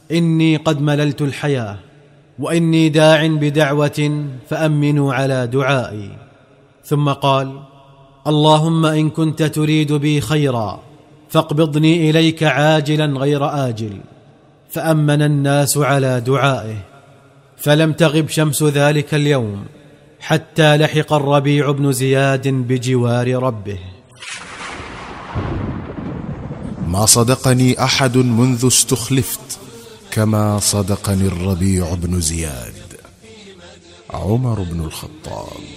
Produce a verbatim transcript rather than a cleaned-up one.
إني قد مللت الحياة، وإني داع بدعوة فأمنوا على دعائي. ثم قال: اللهم إن كنت تريد بي خيرا فاقبضني إليك عاجلا غير آجل. فأمن الناس على دعائه، فلم تغب شمس ذلك اليوم حتى لحق الربيع بن زياد بجوار ربه. ما صدقني أحد منذ استخلفت كما صدقني الربيع بن زياد. عمر بن الخطاب.